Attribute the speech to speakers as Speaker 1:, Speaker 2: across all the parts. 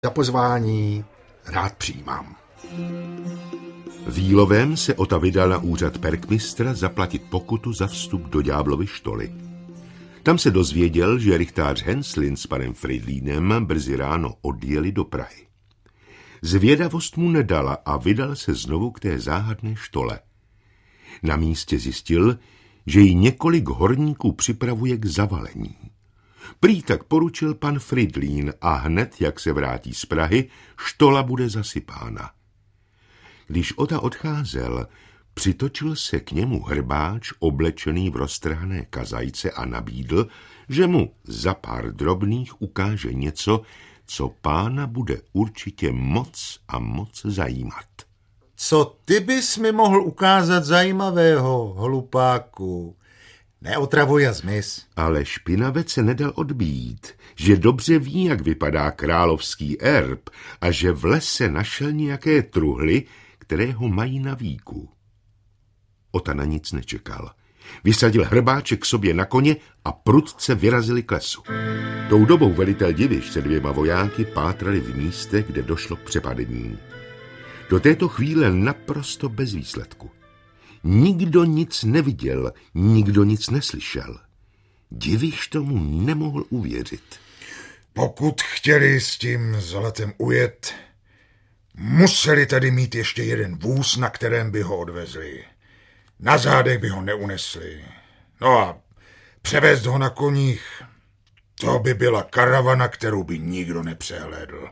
Speaker 1: Za pozvání rád přijímám.
Speaker 2: Výlovem se Ota vydal na úřad perkmistra zaplatit pokutu za vstup do Ďáblovy štoly. Tam se dozvěděl, že rychtář Henslin s panem Fridlínem brzy ráno odjeli do Prahy. Zvědavost mu nedala a vydal se znovu k té záhadné štole. Na místě zjistil, že ji několik horníků připravuje k zavalení. Prý tak poručil pan Fridlín a hned, jak se vrátí z Prahy, štola bude zasypána. Když Ota odcházel, přitočil se k němu hrbáč oblečený v roztrhané kazajce a nabídl, že mu za pár drobných ukáže něco, co pána bude určitě moc a moc zajímat.
Speaker 3: Co ty bys mi mohl ukázat zajímavého, hlupáku? Neotravuj a zmiz.
Speaker 2: Ale špinavec se nedal odbít, že dobře ví, jak vypadá královský erb a že v lese našel nějaké truhly, které ho mají na víku. Ota na nic nečekal. Vysadil hrbáček sobě na koně a prudce vyrazili k lesu. Tou dobou velitel Diviš se 2 vojáky pátrali v místech, kde došlo k přepadení. Do této chvíle naprosto bez výsledku. Nikdo nic neviděl, nikdo nic neslyšel. Diviš tomu nemohl uvěřit.
Speaker 4: Pokud chtěli s tím zlatem ujet, museli tady mít ještě jeden vůz, na kterém by ho odvezli. Na zádech by ho neunesli. No a převést ho na koních, to by byla karavana, kterou by nikdo nepřehlédl.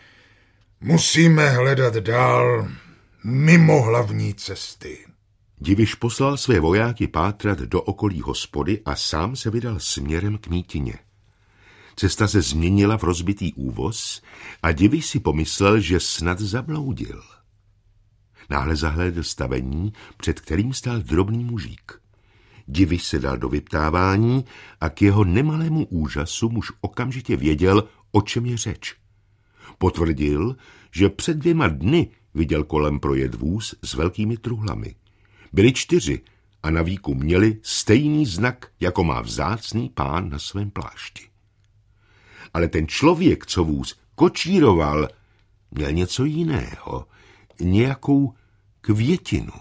Speaker 4: Musíme hledat dál mimo hlavní cesty.
Speaker 2: Diviš poslal své vojáky pátrat do okolí hospody a sám se vydal směrem k mítině. Cesta se změnila v rozbitý úvoz a Diviš si pomyslel, že snad zabloudil. Náhle zahlédl stavení, před kterým stál drobný mužík. Diviš se dal do vyptávání a k jeho nemalému úžasu muž okamžitě věděl, o čem je řeč. Potvrdil, že před 2 dny viděl kolem projet vůz s velkými truhlami. Byli 4 a na víku měli stejný znak, jako má vzácný pán na svém plášti. Ale ten člověk, co vůz kočíroval, měl něco jiného, nějakou květinu,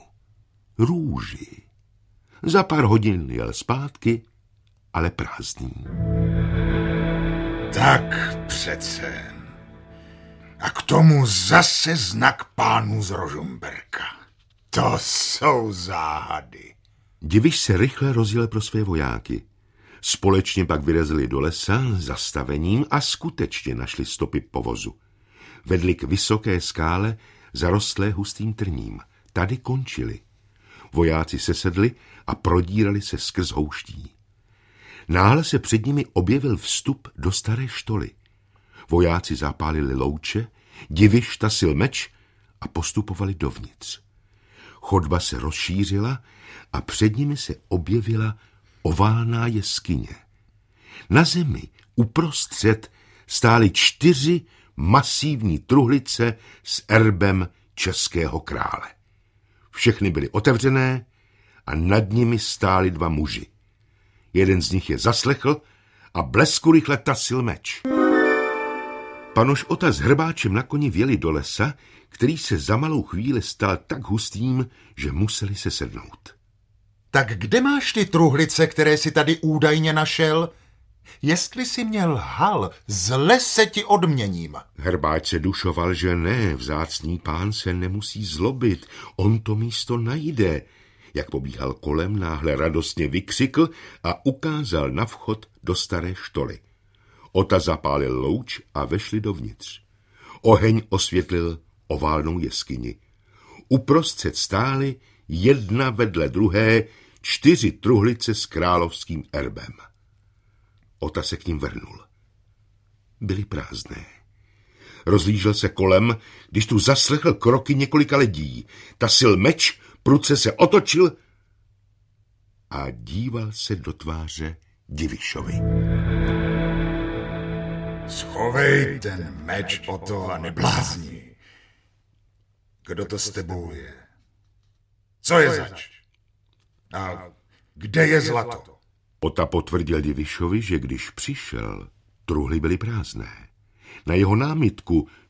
Speaker 2: růži. Za pár hodin jel zpátky, ale prázdný.
Speaker 4: Tak přece. A k tomu zase znak pánů z Rožumberka. To jsou záhady.
Speaker 2: Diviš se rychle rozjel pro své vojáky. Společně pak vyrazili do lesa zastavením a skutečně našli stopy povozu. Vedli k vysoké skále, zarostlé hustým trním. Tady končili. Vojáci sesedli a prodírali se skrz houští. Náhle se před nimi objevil vstup do staré štoly. Vojáci zapálili louče, Diviš tasil meč a postupovali dovnitř. Chodba se rozšířila a před nimi se objevila oválná jeskyně. Na zemi uprostřed stály 4 masívní truhlice s erbem českého krále. Všechny byly otevřené a nad nimi stáli 2 muži. Jeden z nich je zaslechl a bleskurychle tasil meč. Panoš Ota s hrbáčem na koni vjeli do lesa, který se za malou chvíli stal tak hustým, že museli se sednout.
Speaker 3: Tak kde máš ty truhlice, které si tady údajně našel? Jestli si měl hal, zle se ti odměním.
Speaker 2: Hrbáč se dušoval, že ne, vzácný pán se nemusí zlobit, on to místo najde. Jak pobíhal kolem, náhle radostně vykřikl a ukázal na vchod do staré štoly. Ota zapálil louč a vešli dovnitř. Oheň osvětlil oválnou jeskyni. Uprostřed stály jedna vedle druhé 4 truhlice s královským erbem. Ota se k ním vrhnul. Byly prázdné. Rozlížel se kolem, když tu zaslechl kroky několika lidí. Tasil meč, prudce se otočil a díval se do tváře Divišovi.
Speaker 4: Schovej ten meč, Oto, a neblázni. Kdo to s tebou je? Co je zač? A kde je zlato?
Speaker 2: Ota potvrdil Divišovi, že když přišel, truhly byly prázdné. Na jeho námitku,